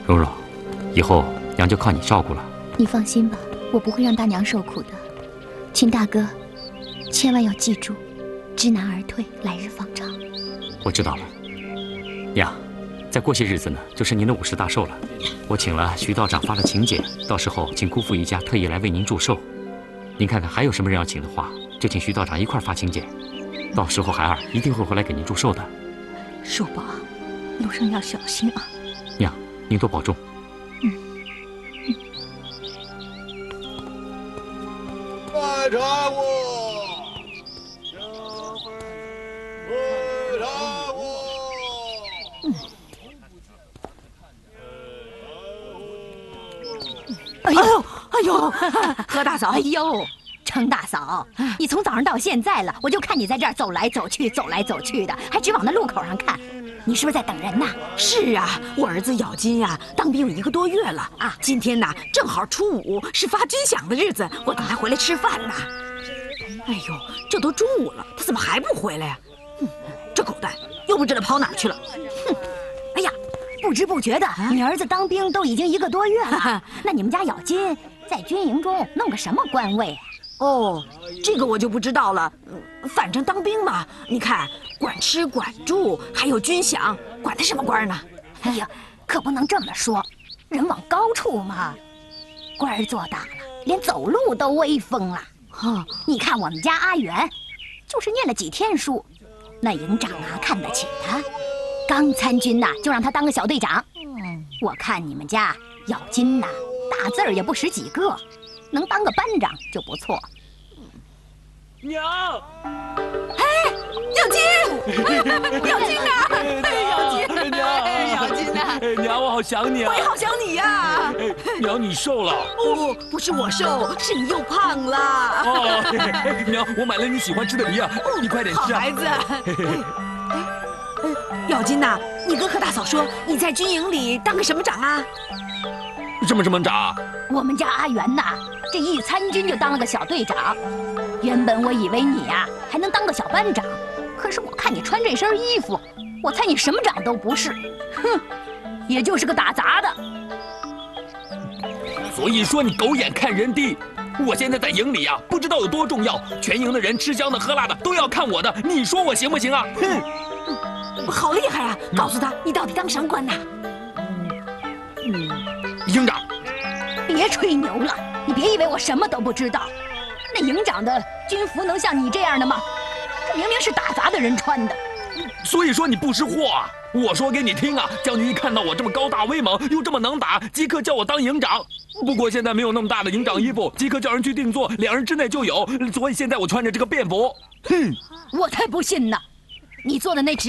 蓉蓉，以后娘就靠你照顾了。 你放心吧，我不会让大娘受苦的。秦大哥，千万要记住，知难而退，来日方长。 我知道了，娘。 再过些日子呢，就是您的50大寿了。我请了徐道长发了请柬，到时候请姑父一家特意来为您祝寿。您看看还有什么人要请的话，就请徐道长一块发请柬。到时候孩儿一定会回来给您祝寿的。 寿宝，路上要小心啊！ 娘，您多保重。 卖茶物。 哎呦，哎呦，何大嫂， 哎呦，程大嫂，你从早上到现在了，我就看你在这儿走来走去，走来走去的，还只往那路口上看，你是不是在等人呐？ 是啊，我儿子咬金呀，当兵有1个多月了啊。今天呢，正好初5，是发军饷的日子，我等他回来吃饭呢。哎呦，这都中午了，他怎么还不回来呀？这狗蛋又不知道跑哪儿去了。 哼！哎呀。 不知不觉的，你儿子当兵都已经1个多月了。那你们家咬金在军营中弄个什么官位啊？ 哦，这个我就不知道了。反正当兵嘛，你看管吃管住，还有军饷，管他什么官呢？ 哎呀，可不能这么说，人往高处嘛。官儿做大了，连走路都威风了。你看我们家阿元，就是念了几天书，那营长啊看得起他。 刚参军呐，就让他当个小队长。我看你们家咬金呐，大字儿也不识几个，能当个班长就不错。 娘， 哎，咬金，咬金啊，咬金， 娘， 咬金啊， 娘，我好想你啊！ 我也好想你呀。 娘，你瘦了？ 不是我瘦，是你又胖了。 哦，娘，我买了你喜欢吃的梨啊，你快点吃啊！ 好孩子。 咬金呐，你跟何大嫂说你在军营里当个什么长啊？ 什么长？ 我们家阿元呐，这一参军就当了个小队长。原本我以为你呀还能当个小班长，可是我看你穿这身衣服，我猜你什么长都不是。哼，也就是个打杂的。 所以说你狗眼看人低。我现在在营里呀，不知道有多重要，全营的人吃香的喝辣的都要看我的，你说我行不行啊？哼！ 好厉害啊！告诉他你到底当什么官呐？ 营长， 别吹牛了，你别以为我什么都不知道。那营长的军服能像你这样的吗？这明明是打杂的人穿的。 所以说你不识货啊！我说给你听啊，将军一看到我这么高大威猛，又这么能打，即刻叫我当营长。不过现在没有那么大的营长衣服，即刻叫人去定做，2日之内就有。所以现在我穿着这个便服。哼， 我才不信呢！你做的那纸。